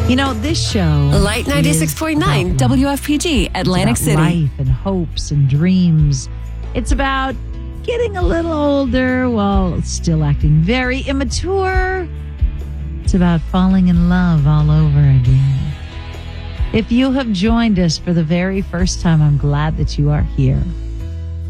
You know, this show... Light 96.9 WFPG, Atlantic City. Life and hopes and dreams. It's about getting a little older while still acting very immature. It's about falling in love all over again. If you have joined us for the very first time, I'm glad that you are here.